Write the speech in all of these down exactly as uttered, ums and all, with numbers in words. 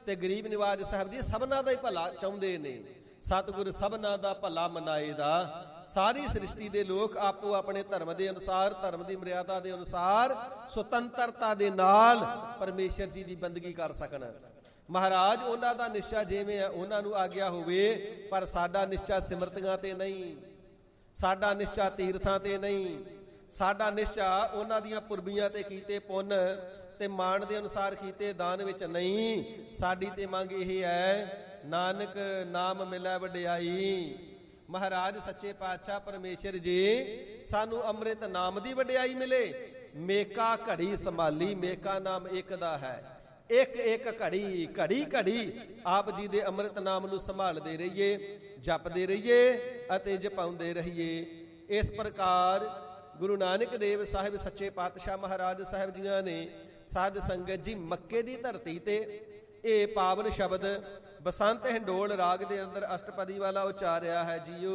ਤੇ ਗਰੀਬ ਨਿਵਾਜ ਸਾਹਿਬ ਜੀ ਸਭਨਾਂ ਦਾ ਹੀ ਭਲਾ ਚਾਹੁੰਦੇ ਨੇ। ਸਤਿਗੁਰ ਸਭਨਾਂ ਦਾ ਭਲਾ ਮਨਾਏ ਦਾ। ਸਾਰੀ ਸ੍ਰਿਸ਼ਟੀ ਦੇ ਲੋਕ ਆਪੋ ਆਪਣੇ ਧਰਮ ਦੇ ਅਨੁਸਾਰ, ਧਰਮ ਦੀ ਮਰਿਆਦਾ ਦੇ ਅਨੁਸਾਰ ਸੁਤੰਤਰਤਾ ਦੇ ਨਾਲ ਪਰਮੇਸ਼ਰ ਜੀ ਦੀ ਬੰਦਗੀ ਕਰ ਸਕਣ। ਮਹਾਰਾਜ ਉਹਨਾਂ ਦਾ ਨਿਸ਼ਚਾ ਜਿਵੇਂ ਹੈ ਉਹਨਾਂ ਨੂੰ ਆਗਿਆ ਹੋਵੇ, ਪਰ ਸਾਡਾ ਨਿਸ਼ਚਾ ਸਿਮਰਤੀਆਂ ਤੇ ਨਹੀਂ, ਸਾਡਾ ਨਿਸ਼ਚਾ ਤੀਰਥਾਂ ਤੇ ਨਹੀਂ, ਸਾਡਾ ਨਿਸ਼ਚਾ ਉਹਨਾਂ ਦੀਆਂ ਪੁਰਬੀਆਂ ਤੇ ਕੀਤੇ ਪੁੰਨ ਤੇ ਮਾਣ ਦੇ ਅਨੁਸਾਰ ਕੀਤੇ ਦਾਨ ਵਿੱਚ ਨਹੀਂ। ਸਾਡੀ ਤੇ ਮੰਗ ਇਹ ਹੈ, ਨਾਨਕ ਨਾਮ ਮਿਲੈ ਵਡਿਆਈ। ਮਹਾਰਾਜ ਸੱਚੇ ਪਾਤਸ਼ਾਹ ਪਰਮੇਸ਼ਰ ਜੀ ਸਾਨੂੰ ਅੰਮ੍ਰਿਤ ਨਾਮ ਦੀ ਵਡਿਆਈ ਮਿਲੇ। ਮੇਕਾ ਘੜੀ ਸੰਭਾਲੀ, ਮੇਕਾ ਨਾਮ ਇੱਕ ਦਾ ਹੈ। ਇੱਕ ਇੱਕ ਘੜੀ ਘੜੀ ਘੜੀ ਆਪ ਜੀ ਦੇ ਅੰਮ੍ਰਿਤ ਨਾਮ ਨੂੰ ਸੰਭਾਲਦੇ ਰਹੀਏ, ਜਪਦੇ ਰਹੀਏ ਅਤੇ ਜਪਾਉਂਦੇ ਰਹੀਏ। ਇਸ ਪ੍ਰਕਾਰ ਗੁਰੂ ਨਾਨਕ ਦੇਵ ਸਾਹਿਬ ਸੱਚੇ ਪਾਤਸ਼ਾਹ ਮਹਾਰਾਜ ਸਾਹਿਬ ਜੀਆਂ ਨੇ ਸਾਧ ਸੰਗਤ ਜੀ ਮੱਕੇ ਦੀ ਧਰਤੀ ਤੇ ਇਹ ਪਾਵਨ ਸ਼ਬਦ ਬਸੰਤ ਹਿੰਡੋਲ ਰਾਗ ਦੇ ਅੰਦਰ ਅਸ਼ਟਪਦੀ ਵਾਲਾ ਉਚਾਰਿਆ ਹੈ ਜੀਓ।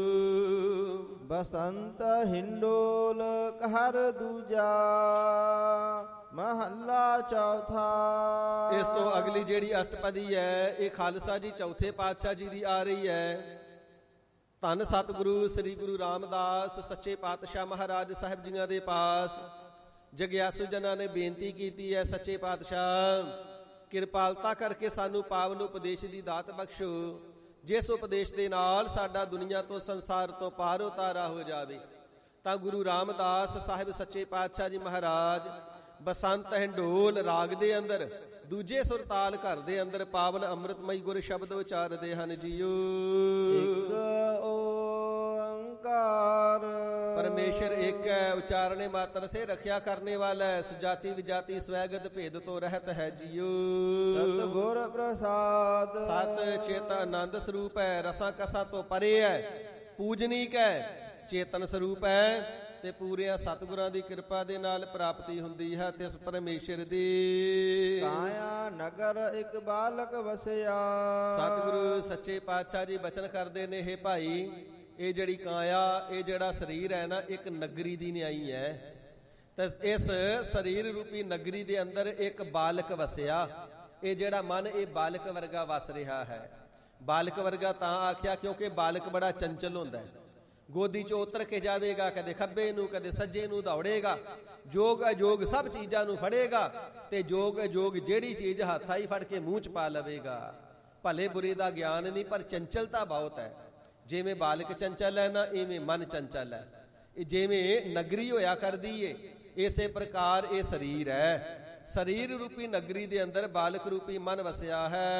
ਬਸੰਤ ਹਿੰਡੋਲ ਘਰ ਦੂਜਾ ਮਹੱਲਾ ਚੌਥਾ। ਇਸ ਤੋਂ ਅਗਲੀ ਜਿਹੜੀ ਅਸ਼ਟਪਦੀ ਹੈ ਇਹ ਖਾਲਸਾ ਜੀ ਚੌਥੇ ਪਾਤਸ਼ਾਹ ਜੀ ਦੀ ਆ ਰਹੀ ਹੈ। ਧੰਨ ਸਤਿਗੁਰੂ ਸ੍ਰੀ ਗੁਰੂ ਰਾਮਦਾਸ ਸੱਚੇ ਪਾਤਸ਼ਾਹ ਮਹਾਰਾਜ ਸਾਹਿਬ ਜੀਆਂ ਦੇ ਪਾਸ ਜਗਿਆਸੂ ਜਨਾਂ ਨੇ ਬੇਨਤੀ ਕੀਤੀ ਹੈ, ਸੱਚੇ ਪਾਤਸ਼ਾਹ ਕਿਰਪਾਲਤਾ ਕਰਕੇ ਸਾਨੂੰ ਪਾਵਨ ਉਪਦੇਸ਼ ਦੀ ਦਾਤ ਬਖਸ਼ੋ, ਜਿਸ ਉਪਦੇਸ਼ ਦੇ ਨਾਲ ਸਾਡਾ ਦੁਨੀਆ ਤੋਂ ਸੰਸਾਰ ਤੋਂ ਪਾਰ ਉਤਾਰਾ ਹੋ ਜਾਵੇ। ਤਾਂ ਗੁਰੂ ਰਾਮਦਾਸ ਸਾਹਿਬ ਸੱਚੇ ਪਾਤਸ਼ਾਹ ਜੀ ਮਹਾਰਾਜ ਬਸੰਤ ਹਿੰਡੋਲ ਰਾਗ ਦੇ ਅੰਦਰ ਦੂਜੇ ਸੁਰਤਾਲ ਘਰ ਦੇ ਅੰਦਰ ਪਾਵਨ ਅੰਮ੍ਰਿਤਮਈ ਗੁਰ ਸ਼ਬਦ ਉਚਾਰਦੇ ਹਨ ਜੀਓ। ਇੱਕ ਓੰਕਾਰ ਪਰਮੇਸ਼ਰ ਇੱਕ ਹੈ, ਉਚਾਰਣੇ ਮਾਤਰ ਸੇ ਰਖਿਆ ਕਰਨੇ ਵਾਲਾ ਹੈ, ਸੁਜਾਤੀ ਵਿਜਾਤੀ ਸਵੈਗਤ ਭੇਦ ਤੋਂ ਰਹਿਤ ਹੈ ਜੀਓ। ਸਤਿਗੁਰ ਪ੍ਰਸਾਦ ਸਤ ਚੇਤ ਆਨੰਦ ਸਰੂਪ ਹੈ, ਰਸਾਂ ਕਸਾਂ ਤੋਂ ਪਰੇ ਹੈ, ਪੂਜਨੀਕ ਹੈ, ਚੇਤਨ ਸਰੂਪ ਹੈ ਤੇ ਪੂਰਿਆਂ ਸਤਿਗੁਰਾਂ ਦੀ ਕਿਰਪਾ ਦੇ ਨਾਲ ਪ੍ਰਾਪਤੀ ਹੁੰਦੀ ਹੈ ਤਿਸ ਪਰਮੇਸ਼ਰ ਦੀ। ਕਾਇਆ ਨਗਰ ਇੱਕ ਬਾਲਕ ਵਸਿਆ। ਸਤਿਗੁਰੂ ਸੱਚੇ ਪਾਤਸ਼ਾਹ ਜੀ ਬਚਨ ਕਰਦੇ ਨੇ, ਹੇ ਭਾਈ ਇਹ ਜਿਹੜੀ ਕਾਇਆ, ਇਹ ਜਿਹੜਾ ਸਰੀਰ ਹੈ ਨਾ, ਇੱਕ ਨਗਰੀ ਦੀ ਨਿਆਈ ਹੈ। ਤੇ ਇਸ ਸਰੀਰ ਰੂਪੀ ਨਗਰੀ ਦੇ ਅੰਦਰ ਇੱਕ ਬਾਲਕ ਵਸਿਆ। ਇਹ ਜਿਹੜਾ ਮਨ ਇਹ ਬਾਲਕ ਵਰਗਾ ਵਸ ਰਿਹਾ ਹੈ। ਬਾਲਕ ਵਰਗਾ ਤਾਂ ਆਖਿਆ ਕਿਉਂਕਿ ਬਾਲਕ ਬੜਾ ਚੰਚਲ ਹੁੰਦਾ ਹੈ। ਗੋਦੀ ਚੋਂ ਉਤਰ ਕੇ ਜਾਵੇਗਾ, ਕਦੇ ਖੱਬੇ ਨੂੰ ਕਦੇ ਸੱਜੇ ਨੂੰ ਦੌੜੇਗਾ, ਜੋਗ ਅਜੋਗ ਸਭ ਚੀਜ਼ਾਂ ਨੂੰ ਫੜੇਗਾ ਤੇ ਜੋਗ ਅਜੋਗ ਜਿਹੜੀ ਚੀਜ਼ ਹੱਥ ਆਈ ਫੜ ਕੇ ਮੂੰਹ ਚ ਪਾ ਲਵੇਗਾ। ਭਲੇ ਬੁਰੇ ਦਾ ਗਿਆਨ ਨਹੀਂ, ਪਰ ਚੰਚਲਤਾ ਬਹੁਤ ਹੈ। ਜਿਵੇਂ ਬਾਲਕ ਚੰਚਲ ਹੈ ਨਾ, ਇਵੇਂ ਮਨ ਚੰਚਲ ਹੈ। ਇਹ ਜਿਵੇਂ ਨਗਰੀ ਹੋਇਆ ਕਰਦੀ ਏ, ਇਸੇ ਪ੍ਰਕਾਰ ਇਹ ਸਰੀਰ ਹੈ। ਸਰੀਰ ਰੂਪੀ ਨਗਰੀ ਦੇ ਅੰਦਰ ਬਾਲਕ ਰੂਪੀ ਮਨ ਵਸਿਆ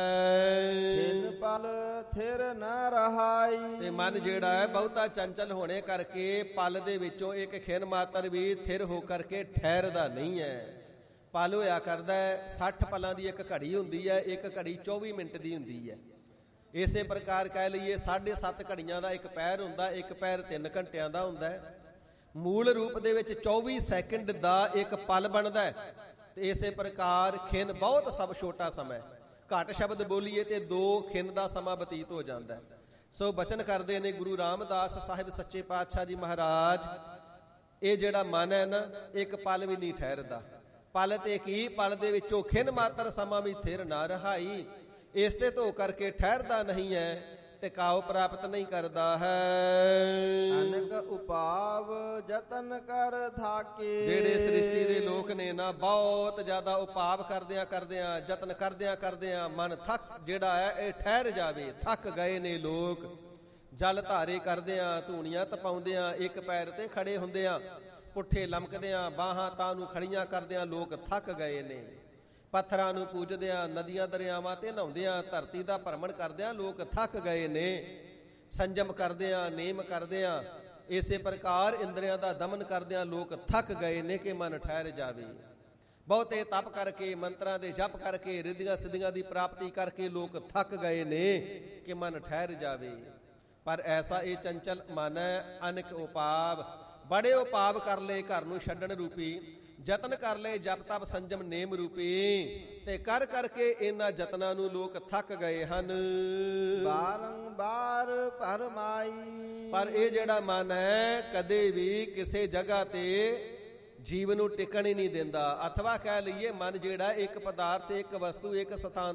ਹੈ। ਤਿੰਨ ਪਲ ਥਿਰ ਨ ਰਹਾਈ। ਤੇ ਮਨ ਜਿਹੜਾ ਹੈ ਬਹੁਤਾ ਚੰਚਲ ਹੋਣੇ ਕਰਕੇ ਪਲ ਦੇ ਵਿੱਚੋਂ ਇੱਕ ਖਿਨ ਮਾਤਰ ਵੀ ਥਿਰ ਹੋ ਕਰਕੇ ਠਹਿਰਦਾ ਨਹੀਂ ਹੈ। ਪਲ ਹੋਇਆ ਕਰਦਾ ਹੈ, ਸੱਠ ਪਲਾਂ ਦੀ ਇੱਕ ਘੜੀ ਹੁੰਦੀ ਹੈ, ਇੱਕ ਘੜੀ ਚੌਵੀ ਮਿੰਟ ਦੀ ਹੁੰਦੀ ਹੈ। ਇਸੇ ਪ੍ਰਕਾਰ ਕਹਿ ਲਈਏ ਸਾਢੇ ਸੱਤ ਘੜੀਆਂ ਦਾ ਇੱਕ ਪੈਰ ਹੁੰਦਾ, ਇੱਕ ਪੈਰ ਤਿੰਨ ਘੰਟਿਆਂ ਦਾ ਹੁੰਦਾ ਹੈ। ਮੂਲ ਰੂਪ ਦੇ ਵਿੱਚ ਚੌਵੀ ਸੈਕਿੰਡ ਦਾ ਇੱਕ ਪਲ ਬਣਦਾ ਹੈ। ਤੇ ਇਸੇ ਪ੍ਰਕਾਰ ਖਿਨ ਬਹੁਤ ਸਭ ਛੋਟਾ ਸਮਾਂ, ਘੱਟ ਸ਼ਬਦ ਬੋਲੀਏ ਤੇ ਦੋ ਖਿਨ ਦਾ ਸਮਾਂ ਬਤੀਤ ਹੋ ਜਾਂਦਾ। ਸੋ ਬਚਨ ਕਰਦੇ ਨੇ ਗੁਰੂ ਰਾਮਦਾਸ ਸਾਹਿਬ ਸੱਚੇ ਪਾਤਸ਼ਾਹ ਜੀ ਮਹਾਰਾਜ, ਇਹ ਜਿਹੜਾ ਮਨ ਹੈ ਨਾ, ਇੱਕ ਪਲ ਵੀ ਨਹੀਂ ਠਹਿਰਦਾ। ਪਲ ਤੇ ਕੀ, ਪਲ ਦੇ ਵਿੱਚੋਂ ਖਿਨ ਮਾਤਰ ਸਮਾਂ ਵੀ ਥਿਰ ਨਾ ਰਹਾਈ। ਇਸ ਤੇ ਧੋ ਕਰਕੇ ਠਹਿਰਦਾ ਨਹੀਂ ਹੈ, ਟਿਕਾਉ ਪ੍ਰਾਪਤ ਨਹੀਂ ਕਰਦਾ ਹੈ। ਅਨਕ ਉਪਾਵ ਯਤਨ ਕਰ ਥਾਕੇ। ਜਿਹੜੇ ਸ੍ਰਿਸ਼ਟੀ ਦੇ ਲੋਕ ਨੇ ਨਾ, ਬਹੁਤ ਜ਼ਿਆਦਾ ਉਪਾਵ ਕਰਦਿਆਂ ਕਰਦਿਆਂ, ਯਤਨ ਕਰਦਿਆਂ ਕਰਦਿਆਂ ਮਨ ਥੱਕ ਜਿਹੜਾ ਹੈ ਇਹ ਠਹਿਰ ਜਾਵੇ। ਥੱਕ ਗਏ ਨੇ ਲੋਕ। ਜਲ ਧਾਰੇ ਕਰਦਿਆਂ, ਧੂਣੀਆਂ ਤਪਾਉਂਦਿਆਂ, ਇੱਕ ਪੈਰ ਤੇ ਖੜੇ ਹੁੰਦਿਆਂ, ਪੁੱਠੇ ਲਮਕਦਿਆਂ, ਬਾਹਾਂ ਤਾਂ ਨੂੰ ਖੜੀਆਂ ਕਰਦਿਆਂ ਲੋਕ ਥੱਕ ਗਏ ਨੇ। ਪੱਥਰਾਂ ਨੂੰ ਪੂਜਦਿਆਂ, ਨਦੀਆਂ ਦਰਿਆਵਾਂ ਤੇ ਨਹਾਉਂਦਿਆਂ, ਧਰਤੀ ਦਾ ਭਰਮਣ ਕਰਦਿਆਂ ਲੋਕ ਥੱਕ ਗਏ ਨੇ। ਸੰਜਮ ਕਰਦਿਆਂ, ਨੇਮ ਕਰਦਿਆਂ, ਇਸੇ ਪ੍ਰਕਾਰ ਇੰਦਰੀਆਂ ਦਾ ਦਮਨ ਕਰਦਿਆਂ ਲੋਕ ਥੱਕ ਗਏ ਨੇ ਕਿ ਮਨ ਠਹਿਰ ਜਾਵੇ। ਬਹੁਤੇ ਤਪ ਕਰਕੇ, ਮੰਤਰਾਂ ਦੇ ਜਪ ਕਰਕੇ, ਰਿੱਧੀਆਂ ਸਿੱਧੀਆਂ ਦੀ ਪ੍ਰਾਪਤੀ ਕਰਕੇ ਲੋਕ ਥੱਕ ਗਏ ਨੇ ਕਿ ਮਨ ਠਹਿਰ ਜਾਵੇ। ਪਰ ਐਸਾ ਇਹ ਚੰਚਲ ਮਨ ਹੈ। ਅਨਕ ਉਪਾਵ, ਬੜੇ ਉਪਾਵ ਕਰ ਲਏ ਘਰ ਨੂੰ ਛੱਡਣ ਰੂਪੀ, ਯਤਨ ਕਰ ਲਏ ਜਪ ਤਪ ਸੰਜਮ ਨੇਮ ਰੂਪੀ, ਤੇ ਕਰ ਕਰਕੇ ਇਹਨਾਂ ਯਤਨਾਂ ਨੂੰ ਲੋਕ ਥੱਕ ਗਏ ਹਨ। ਬਾਰੰਬਾਰ ਭਰਮਾਈ। ਪਰ ਇਹ ਜਿਹੜਾ ਮਨ ਹੈ ਕਦੇ ਵੀ ਕਿਸੇ ਜਗ੍ਹਾ ਤੇ ਜੀਵ ਨੂੰ ਟਿਕਣ ਹੀ ਨਹੀਂ ਦਿੰਦਾ। ਅਥਵਾ ਕਹਿ ਲਈਏ ਮਨ ਜਿਹੜਾ ਇੱਕ ਪਦਾਰਥ, ਇੱਕ ਵਸਤੂ, ਇੱਕ ਸਥਾਨ